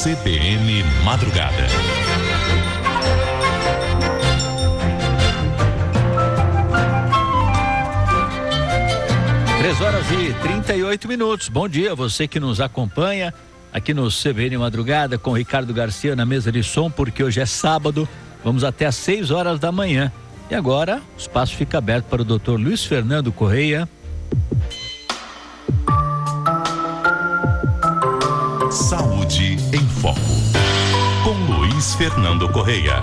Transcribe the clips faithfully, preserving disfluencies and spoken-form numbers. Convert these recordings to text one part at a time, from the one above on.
C B N Madrugada. três horas e trinta e oito minutos. Bom dia, você que nos acompanha aqui no C B N Madrugada com Ricardo Garcia na mesa de som, porque hoje é sábado, vamos até às seis horas da manhã. E agora, o espaço fica aberto para o doutor Luiz Fernando Correia. Saúde em Foco, com Luiz Fernando Correia.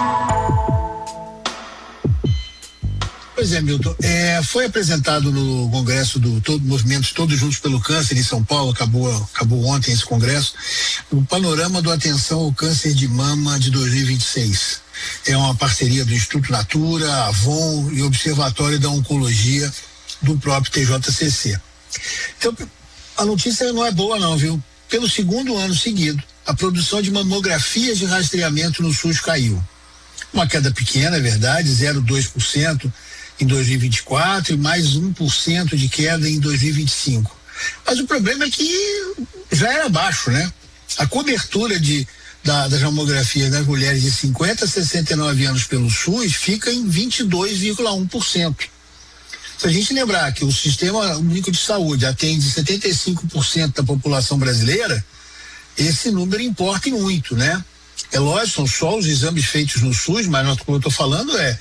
Pois é, Milton, é, foi apresentado no congresso do todo, Movimentos Todos Juntos pelo Câncer em São Paulo, acabou, acabou ontem esse congresso, o panorama do Atenção ao Câncer de Mama de dois mil e vinte e seis. É uma parceria do Instituto Natura, Avon e Observatório da Oncologia do próprio T J C C. Então, a notícia não é boa não, viu? Pelo segundo ano seguido, a produção de mamografias de rastreamento no SUS caiu. Uma queda pequena, é verdade, zero vírgula dois por cento em dois mil e vinte e quatro e mais um por cento de queda em dois mil e vinte e cinco. Mas o problema é que já era baixo, né? A cobertura de, da, das mamografias das mulheres de cinquenta a sessenta e nove anos pelo SUS fica em vinte e dois vírgula um por cento. Se a gente lembrar que o Sistema Único de Saúde atende setenta e cinco por cento da população brasileira, esse número importa e muito, né? É lógico, são só os exames feitos no SUS, mas o que eu estou falando é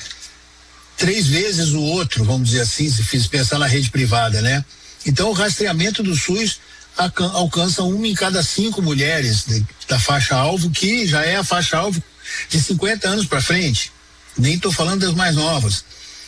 três vezes o outro, vamos dizer assim, se fiz pensar na rede privada, né? Então o rastreamento do SUS alcança uma em cada cinco mulheres de, da faixa alvo, que já é a faixa alvo de cinquenta anos para frente. Nem estou falando das mais novas.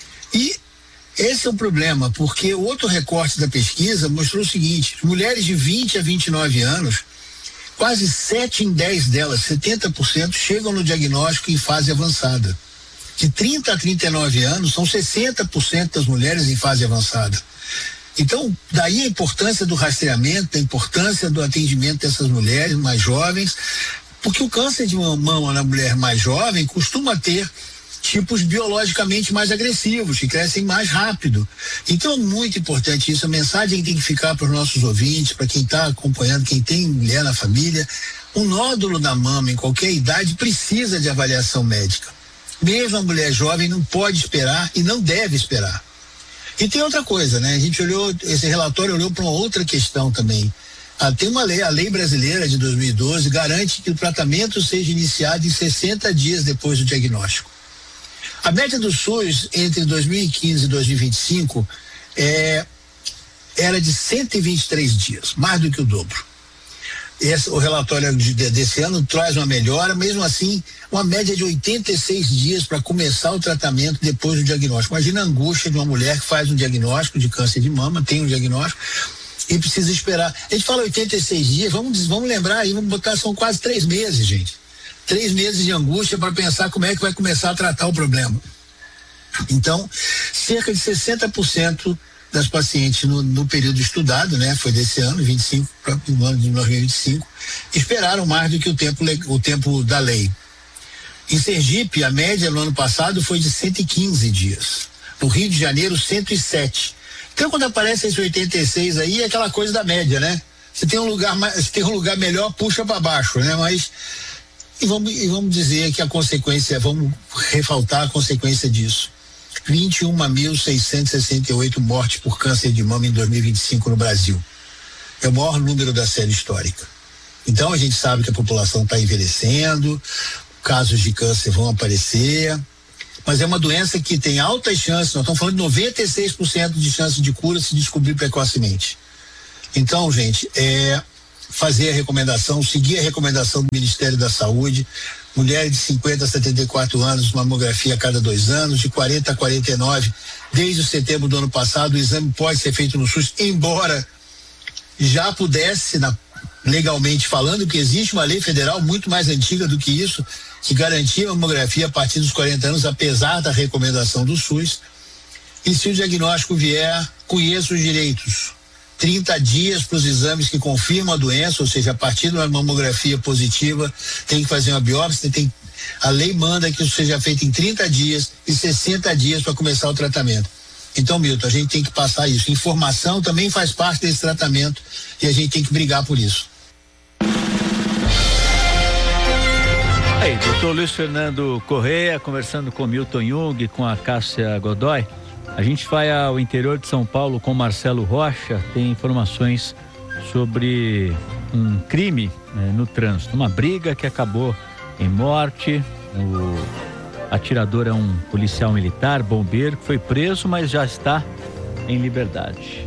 E esse é o problema, porque o outro recorte da pesquisa mostrou o seguinte: mulheres de vinte a vinte e nove anos, quase sete em dez delas, setenta por cento, chegam no diagnóstico em fase avançada. De trinta a trinta e nove anos, são sessenta por cento das mulheres em fase avançada. Então, daí a importância do rastreamento, a importância do atendimento dessas mulheres mais jovens, porque o câncer de mama na mulher mais jovem costuma ter tipos biologicamente mais agressivos, que crescem mais rápido. Então é muito importante isso. A mensagem tem que ficar para os nossos ouvintes, para quem está acompanhando, quem tem mulher na família: o nódulo da mama em qualquer idade precisa de avaliação médica. Mesmo a mulher jovem não pode esperar e não deve esperar. E tem outra coisa, né? A gente olhou, esse relatório olhou para uma outra questão também. Ah, tem uma lei, a lei brasileira de dois mil e doze garante que o tratamento seja iniciado em sessenta dias depois do diagnóstico. A média do SUS entre dois mil e quinze e dois mil e vinte e cinco é, era de cento e vinte e três dias, mais do que o dobro. Esse, o relatório de, desse ano traz uma melhora, mesmo assim, uma média de oitenta e seis dias para começar o tratamento depois do diagnóstico. Imagina a angústia de uma mulher que faz um diagnóstico de câncer de mama, tem um diagnóstico e precisa esperar. A gente fala oitenta e seis dias, vamos, vamos lembrar aí, vamos botar, são quase três meses, gente. Três meses de angústia para pensar como é que vai começar a tratar o problema. Então, cerca de sessenta por cento das pacientes no, no período estudado, né, foi desse ano, vinte e cinco para o ano de dois mil e vinte e cinco, esperaram mais do que o tempo, o tempo da lei. Em Sergipe, a média no ano passado foi de cento e quinze dias. No Rio de Janeiro, cento e sete. Então, quando aparece esse oitenta e seis aí, é aquela coisa da média, né? Você tem um lugar, mais, tem um lugar melhor, puxa para baixo, né? Mas E vamos, e vamos dizer que a consequência, vamos refaltar a consequência disso. vinte e uma mil seiscentos e sessenta e oito mortes por câncer de mama em dois mil e vinte e cinco no Brasil. É o maior número da série histórica. Então a gente sabe que a população está envelhecendo, casos de câncer vão aparecer, mas é uma doença que tem altas chances, nós estamos falando de noventa e seis por cento de chance de cura se descobrir precocemente. Então, gente, é fazer a recomendação, seguir a recomendação do Ministério da Saúde. Mulheres de cinquenta a setenta e quatro anos, mamografia a cada dois anos, de quarenta a quarenta e nove, desde setembro do ano passado, o exame pode ser feito no SUS, embora já pudesse, na, legalmente falando, que existe uma lei federal muito mais antiga do que isso, que garantia a mamografia a partir dos quarenta anos, apesar da recomendação do SUS. E se o diagnóstico vier, conheça os direitos. trinta dias para os exames que confirmam a doença, ou seja, a partir de uma mamografia positiva, tem que fazer uma biópsia, tem, a lei manda que isso seja feito em trinta dias e sessenta dias para começar o tratamento. Então, Milton, a gente tem que passar isso. Informação também faz parte desse tratamento e a gente tem que brigar por isso. Aí, doutor Luiz Fernando Correia, conversando com Milton Jung, com a Cássia Godoy. A gente vai ao interior de São Paulo com Marcelo Rocha, tem informações sobre um crime, né, no trânsito, uma briga que acabou em morte. O atirador é um policial militar, bombeiro, que foi preso, mas já está em liberdade.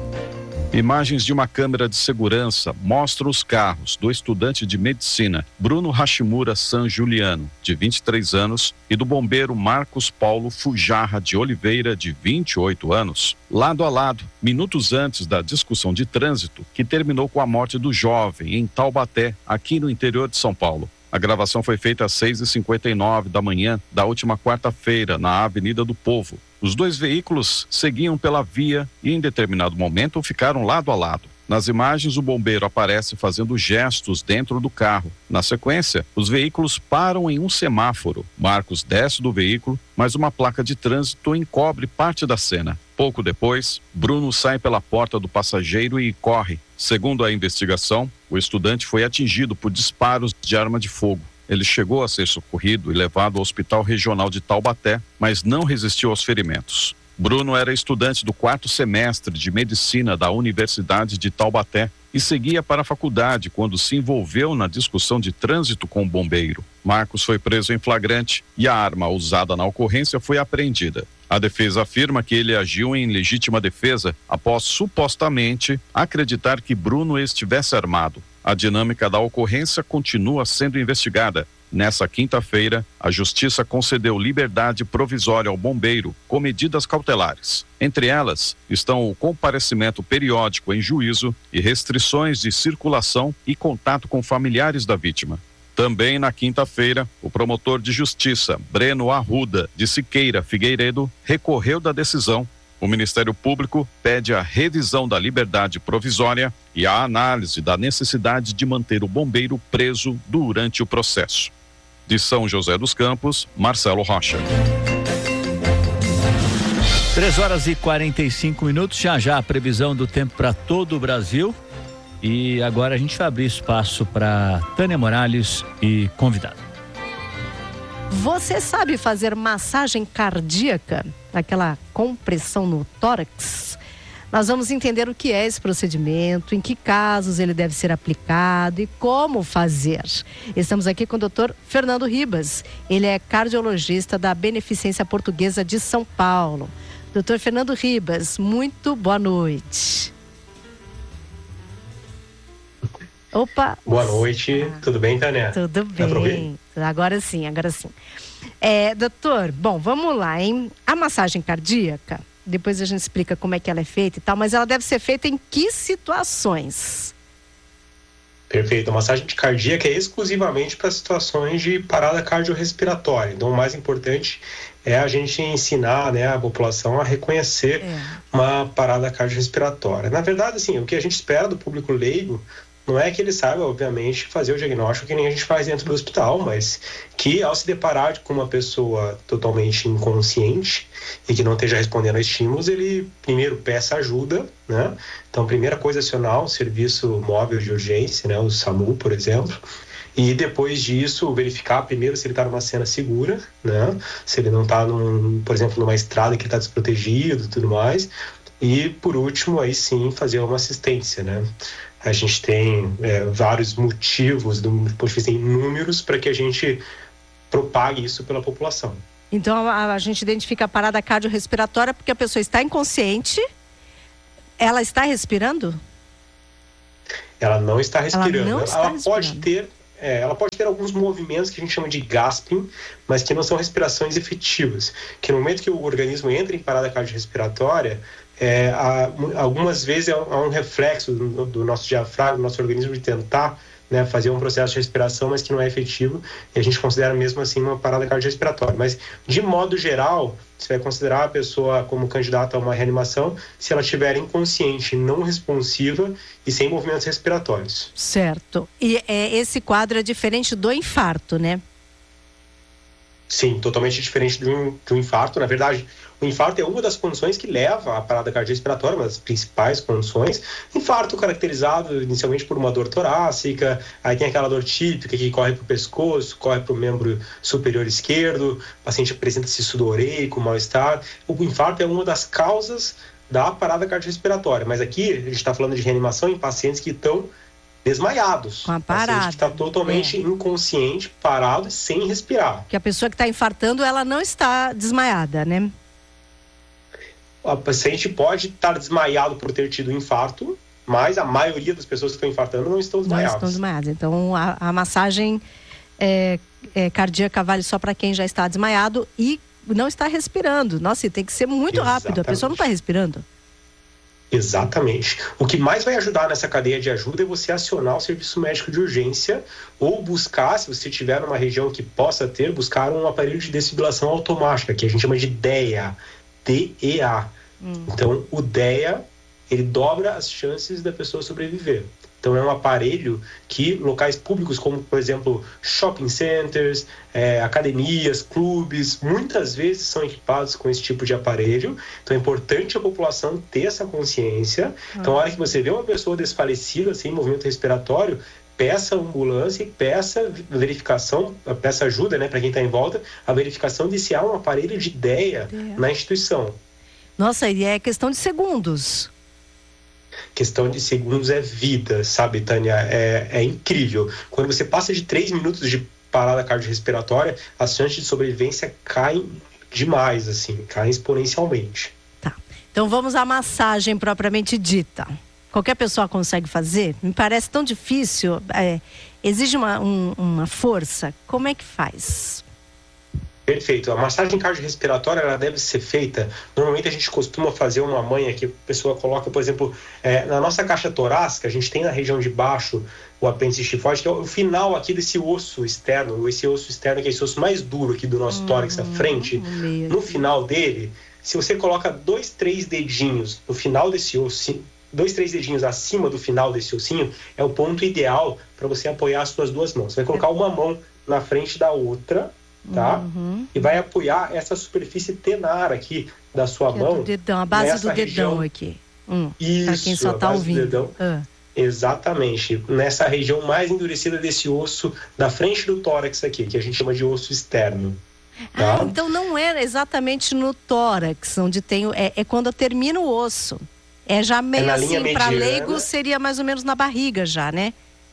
Imagens de uma câmera de segurança mostram os carros do estudante de medicina Bruno Hashimura San Juliano, de vinte e três anos, e do bombeiro Marcos Paulo Fujarra de Oliveira, de vinte e oito anos, lado a lado, minutos antes da discussão de trânsito que terminou com a morte do jovem em Taubaté, aqui no interior de São Paulo. A gravação foi feita às seis e cinquenta e nove da manhã da última quarta-feira, na Avenida do Povo. Os dois veículos seguiam pela via e, em determinado momento, ficaram lado a lado. Nas imagens, o bombeiro aparece fazendo gestos dentro do carro. Na sequência, os veículos param em um semáforo. Marcos desce do veículo, mas uma placa de trânsito encobre parte da cena. Pouco depois, Bruno sai pela porta do passageiro e corre. Segundo a investigação, o estudante foi atingido por disparos de arma de fogo. Ele chegou a ser socorrido e levado ao Hospital Regional de Taubaté, mas não resistiu aos ferimentos. Bruno era estudante do quarto semestre de medicina da Universidade de Taubaté e seguia para a faculdade quando se envolveu na discussão de trânsito com o bombeiro. Marcos foi preso em flagrante e a arma usada na ocorrência foi apreendida. A defesa afirma que ele agiu em legítima defesa após supostamente acreditar que Bruno estivesse armado. A dinâmica da ocorrência continua sendo investigada. Nessa quinta-feira, a Justiça concedeu liberdade provisória ao bombeiro com medidas cautelares. Entre elas estão o comparecimento periódico em juízo e restrições de circulação e contato com familiares da vítima. Também na quinta-feira, o promotor de justiça, Breno Arruda, de Siqueira Figueiredo, recorreu da decisão. O Ministério Público pede a revisão da liberdade provisória e a análise da necessidade de manter o bombeiro preso durante o processo. De São José dos Campos, Marcelo Rocha. três horas e quarenta e cinco minutos, já já a previsão do tempo para todo o Brasil. E agora a gente vai abrir espaço para Tânia Morales e convidado. Você sabe fazer massagem cardíaca? Aquela compressão no tórax? Nós vamos entender o que é esse procedimento, em que casos ele deve ser aplicado e como fazer. Estamos aqui com o doutor Fernando Ribas. Ele é cardiologista da Beneficência Portuguesa de São Paulo. doutor Fernando Ribas, muito boa noite. Opa! Boa noite, tudo bem, Tânia? Tudo bem, agora sim, agora sim. É, doutor, bom, vamos lá, hein? A massagem cardíaca, depois a gente explica como é que ela é feita e tal, mas ela deve ser feita em que situações? Perfeito, a massagem cardíaca é exclusivamente para situações de parada cardiorrespiratória. Então, o mais importante é a gente ensinar, né, a população a reconhecer é. uma parada cardiorrespiratória. Na verdade, assim, o que a gente espera do público leigo não é que ele saiba, obviamente, fazer o diagnóstico que nem a gente faz dentro do hospital, mas que ao se deparar com uma pessoa totalmente inconsciente e que não esteja respondendo a estímulos, ele primeiro peça ajuda, né? Então, primeira coisa acionar o serviço móvel de urgência, né? O SAMU, por exemplo. E depois disso, verificar primeiro se ele está numa cena segura, né? Se ele não está, por exemplo, numa estrada que ele está desprotegido e tudo mais. E, por último, aí sim, fazer uma assistência, né? A gente tem é, vários motivos, do ponto de vista em números, para que a gente propague isso pela população. Então, a, a gente identifica a parada cardiorrespiratória porque a pessoa está inconsciente, ela está respirando? Ela não está respirando. Ela, não está ela respirando. pode ter, é, ela pode ter alguns movimentos que a gente chama de gasping, mas que não são respirações efetivas. Que no momento que o organismo entra em parada cardiorrespiratória, É, há, algumas vezes há um reflexo do, do nosso diafragma, do nosso organismo, de tentar, né, fazer um processo de respiração, mas que não é efetivo, e a gente considera mesmo assim uma parada cardiorrespiratória. Mas, de modo geral, você vai considerar a pessoa como candidata a uma reanimação se ela estiver inconsciente, não responsiva e sem movimentos respiratórios. Certo. E é, esse quadro é diferente do infarto, né? Sim, totalmente diferente do, do infarto. Na verdade, o infarto é uma das condições que leva à parada cardiorrespiratória, uma das principais condições. Infarto caracterizado inicialmente por uma dor torácica, aí tem aquela dor típica que corre para o pescoço, corre para o membro superior esquerdo, o paciente apresenta-se sudoreico, mal-estar. O infarto é uma das causas da parada cardiorrespiratória, mas aqui a gente está falando de reanimação em pacientes que estão desmaiados. Com a parada. Paciente que está totalmente é. inconsciente, parado e sem respirar. Porque a pessoa que está infartando, ela não está desmaiada, né? O paciente pode estar desmaiado por ter tido infarto, mas a maioria das pessoas que estão infartando não estão desmaiadas. Não estão desmaiadas. Então, a, a massagem é, é, cardíaca vale só para quem já está desmaiado e não está respirando. Nossa, e tem que ser muito Exatamente. rápido. A pessoa não está respirando. Exatamente. O que mais vai ajudar nessa cadeia de ajuda é você acionar o serviço médico de urgência ou buscar, se você estiver numa região que possa ter, buscar um aparelho de desfibrilação automática, que a gente chama de D E A. D E A. Hum. Então, o D E A, ele dobra as chances da pessoa sobreviver. Então, é um aparelho que locais públicos, como, por exemplo, shopping centers, é, academias, clubes, muitas vezes são equipados com esse tipo de aparelho. Então, é importante a população ter essa consciência. Hum. Então, a hora que você vê uma pessoa desfalecida, sem movimento respiratório, peça ambulância e peça verificação, peça ajuda, né, para quem está em volta, a verificação de se há um aparelho de D E A na instituição. Nossa, e é questão de segundos. Questão de segundos é vida, sabe, Tânia? É, é incrível. Quando você passa de três minutos de parada cardiorrespiratória, as chances de sobrevivência caem demais, assim, caem exponencialmente. Tá. Então vamos à massagem propriamente dita. Qualquer pessoa consegue fazer? Me parece tão difícil. É, exige uma, um, uma força. Como é que faz? Perfeito. A massagem cardiorrespiratória, ela deve ser feita. Normalmente a gente costuma fazer uma manha que a pessoa coloca, por exemplo, é, na nossa caixa torácica, a gente tem na região de baixo o apêndice tifoide, que é o final aqui desse osso externo, esse osso externo que é esse osso mais duro aqui do nosso hum, tórax à frente. No final dele, se você coloca dois, três dedinhos no final desse osso, dois, três dedinhos acima do final desse ossinho, é o ponto ideal para você apoiar as suas duas mãos. Você vai colocar uma mão na frente da outra, tá? Uhum. E vai apoiar essa superfície tenar aqui da sua que mão. É do dedão, a base do região. dedão aqui. Hum, Isso, para quem só está ouvindo. Ah. Exatamente. Nessa região mais endurecida desse osso da frente do tórax aqui, que a gente chama de osso externo. Tá? Ah, então não é exatamente no tórax, onde tem. É, é quando termina o osso. É já meio é assim, para leigo seria mais ou menos na barriga já, né?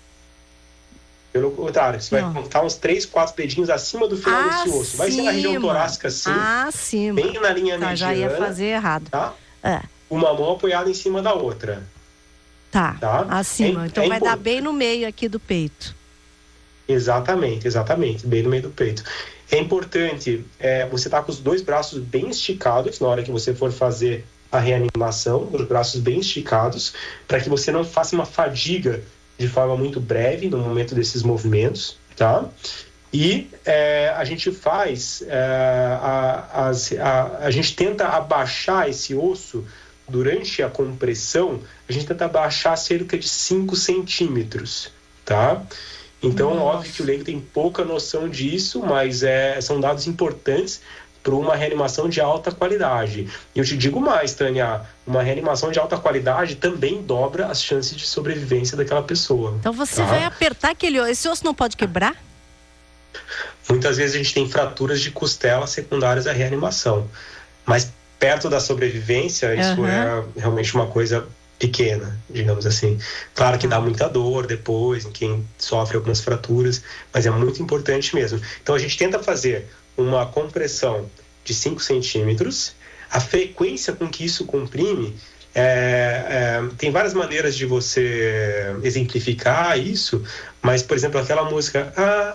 Pelo contrário, você não. vai contar uns três, quatro dedinhos acima do final acima. desse osso. Vai ser na região torácica, sim. Acima. Bem na linha tá, mediana. Já ia fazer errado. Tá? É. Uma mão apoiada em cima da outra. Tá, tá? acima. É, então é vai impor... dar bem no meio aqui do peito. Exatamente, exatamente. Bem no meio do peito. É importante é, você estar tá com os dois braços bem esticados na hora que você for fazer a reanimação, os braços bem esticados, para que você não faça uma fadiga de forma muito breve no momento desses movimentos, tá? E é, a gente faz, é, a, a, a, a gente tenta abaixar esse osso durante a compressão, a gente tenta abaixar cerca de cinco centímetros, tá? Então, Nossa. óbvio que o leigo tem pouca noção disso, mas é, são dados importantes para uma reanimação de alta qualidade. E eu te digo mais, Tânia, uma reanimação de alta qualidade também dobra as chances de sobrevivência daquela pessoa. Então você tá? vai apertar aquele osso, esse osso não pode quebrar? Muitas vezes a gente tem fraturas de costela secundárias à reanimação, mas perto da sobrevivência, isso uhum. é realmente uma coisa pequena, digamos assim. Claro que dá muita dor depois em quem sofre algumas fraturas, mas é muito importante mesmo. Então a gente tenta fazer uma compressão de cinco centímetros. A frequência com que isso comprime, é, é, tem várias maneiras de você exemplificar isso, mas, por exemplo, aquela música... Ah,